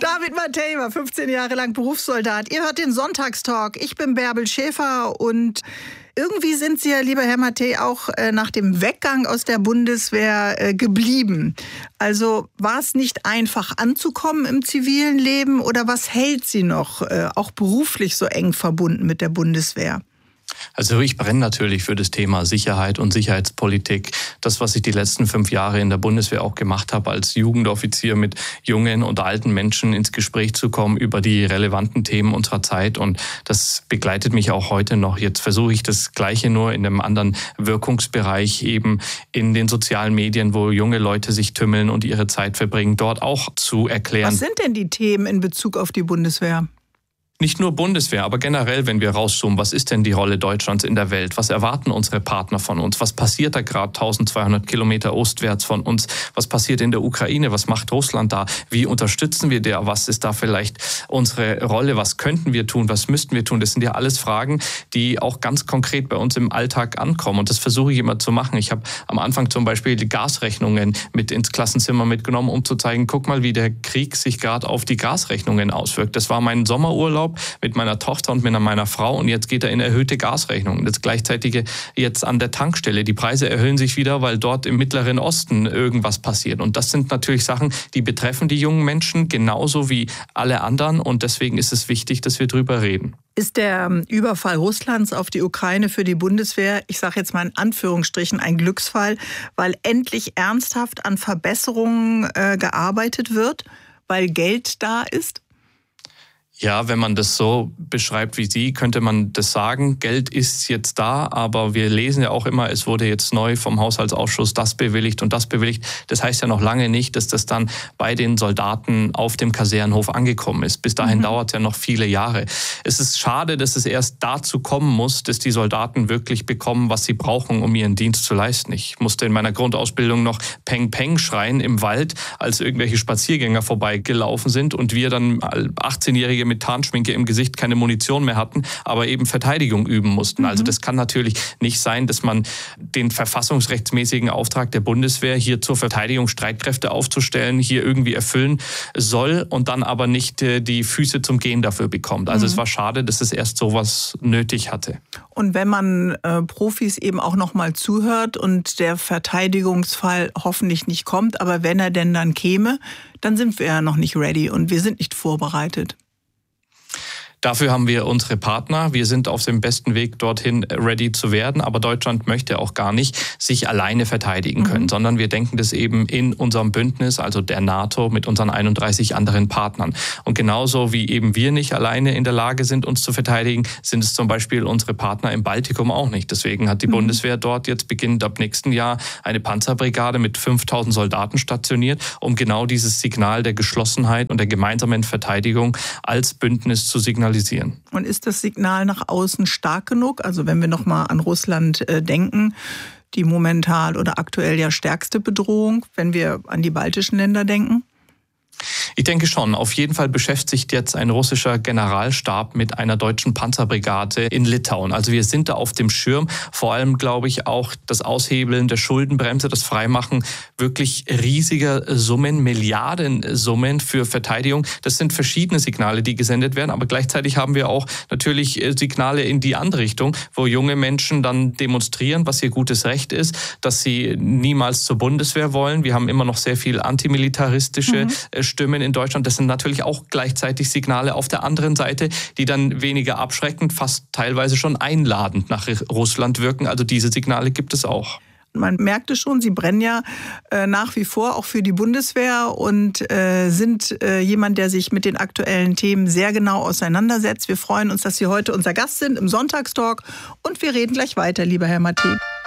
David Mathey war 15 Jahre lang Berufssoldat. Ihr hört den Sonntagstalk. Ich bin Bärbel Schäfer und irgendwie sind Sie ja, lieber Herr Mathey, auch nach dem Weggang aus der Bundeswehr geblieben. Also war es nicht einfach anzukommen im zivilen Leben oder was hält Sie noch, auch beruflich so eng verbunden mit der Bundeswehr? Also ich brenne natürlich für das Thema Sicherheit und Sicherheitspolitik. Das, was ich die letzten 5 Jahre in der Bundeswehr auch gemacht habe, als Jugendoffizier mit jungen und alten Menschen ins Gespräch zu kommen über die relevanten Themen unserer Zeit. Und das begleitet mich auch heute noch. Jetzt versuche ich das Gleiche nur in einem anderen Wirkungsbereich, eben in den sozialen Medien, wo junge Leute sich tümmeln und ihre Zeit verbringen, dort auch zu erklären. Was sind denn die Themen in Bezug auf die Bundeswehr? Nicht nur Bundeswehr, aber generell, wenn wir rauszoomen, was ist denn die Rolle Deutschlands in der Welt? Was erwarten unsere Partner von uns? Was passiert da gerade 1200 Kilometer ostwärts von uns? Was passiert in der Ukraine? Was macht Russland da? Wie unterstützen wir der? Was ist da vielleicht unsere Rolle? Was könnten wir tun? Was müssten wir tun? Das sind ja alles Fragen, die auch ganz konkret bei uns im Alltag ankommen. Und das versuche ich immer zu machen. Ich habe am Anfang zum Beispiel die Gasrechnungen mit ins Klassenzimmer mitgenommen, um zu zeigen, guck mal, wie der Krieg sich gerade auf die Gasrechnungen auswirkt. Das war mein Sommerurlaub mit meiner Tochter und mit meiner Frau und jetzt geht er in erhöhte Gasrechnungen. Das Gleichzeitige jetzt an der Tankstelle. Die Preise erhöhen sich wieder, weil dort im Mittleren Osten irgendwas passiert. Und das sind natürlich Sachen, die betreffen die jungen Menschen genauso wie alle anderen und deswegen ist es wichtig, dass wir drüber reden. Ist der Überfall Russlands auf die Ukraine für die Bundeswehr, ich sage jetzt mal in Anführungsstrichen, ein Glücksfall, weil endlich ernsthaft an Verbesserungen gearbeitet wird, weil Geld da ist? Ja, wenn man das so beschreibt wie Sie, könnte man das sagen. Geld ist jetzt da, aber wir lesen ja auch immer, es wurde jetzt neu vom Haushaltsausschuss das bewilligt und das bewilligt. Das heißt ja noch lange nicht, dass das dann bei den Soldaten auf dem Kasernenhof angekommen ist. Bis dahin dauert es ja noch viele Jahre. Es ist schade, dass es erst dazu kommen muss, dass die Soldaten wirklich bekommen, was sie brauchen, um ihren Dienst zu leisten. Ich musste in meiner Grundausbildung noch Peng Peng schreien im Wald, als irgendwelche Spaziergänger vorbeigelaufen sind und wir dann 18-Jährige mit Tarnschminke im Gesicht keine Munition mehr hatten, aber eben Verteidigung üben mussten. Also das kann natürlich nicht sein, dass man den verfassungsrechtsmäßigen Auftrag der Bundeswehr, hier zur Verteidigung Streitkräfte aufzustellen, hier irgendwie erfüllen soll und dann aber nicht die Füße zum Gehen dafür bekommt. Also es war schade, dass es erst sowas nötig hatte. Und wenn man Profis eben auch noch mal zuhört und der Verteidigungsfall hoffentlich nicht kommt, aber wenn er denn dann käme, dann sind wir ja noch nicht ready und wir sind nicht vorbereitet. Dafür haben wir unsere Partner. Wir sind auf dem besten Weg, dorthin ready zu werden. Aber Deutschland möchte auch gar nicht sich alleine verteidigen können, sondern wir denken das eben in unserem Bündnis, also der NATO, mit unseren 31 anderen Partnern. Und genauso wie eben wir nicht alleine in der Lage sind, uns zu verteidigen, sind es zum Beispiel unsere Partner im Baltikum auch nicht. Deswegen hat die Bundeswehr dort jetzt beginnend ab nächsten Jahr eine Panzerbrigade mit 5000 Soldaten stationiert, um genau dieses Signal der Geschlossenheit und der gemeinsamen Verteidigung als Bündnis zu signalisieren. Und ist das Signal nach außen stark genug? Also wenn wir noch mal an Russland denken, die momentan oder aktuell ja stärkste Bedrohung, wenn wir an die baltischen Länder denken? Ich denke schon. Auf jeden Fall beschäftigt sich jetzt ein russischer Generalstab mit einer deutschen Panzerbrigade in Litauen. Also wir sind da auf dem Schirm. Vor allem, glaube ich, auch das Aushebeln der Schuldenbremse, das Freimachen wirklich riesiger Summen, Milliardensummen für Verteidigung. Das sind verschiedene Signale, die gesendet werden. Aber gleichzeitig haben wir auch natürlich Signale in die andere Richtung, wo junge Menschen dann demonstrieren, was ihr gutes Recht ist, dass sie niemals zur Bundeswehr wollen. Wir haben immer noch sehr viel antimilitaristische Stimmen in Deutschland. Das sind natürlich auch gleichzeitig Signale auf der anderen Seite, die dann weniger abschreckend, fast teilweise schon einladend nach Russland wirken. Also diese Signale gibt es auch. Man merkte schon, Sie brennen ja nach wie vor auch für die Bundeswehr und sind jemand, der sich mit den aktuellen Themen sehr genau auseinandersetzt. Wir freuen uns, dass Sie heute unser Gast sind im Sonntagstalk und wir reden gleich weiter, lieber Herr Mathey.